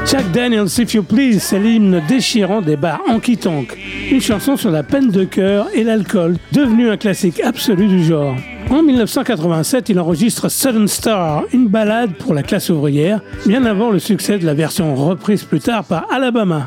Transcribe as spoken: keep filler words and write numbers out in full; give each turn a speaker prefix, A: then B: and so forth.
A: Jack Daniels, If You Please, c'est l'hymne déchirant des bars honky-tonk. Une chanson sur la peine de cœur et l'alcool, devenue un classique absolu du genre. En dix-neuf cent quatre-vingt-sept, il enregistre Southern Star, une ballade pour la classe ouvrière, bien avant le succès de la version reprise plus tard par Alabama.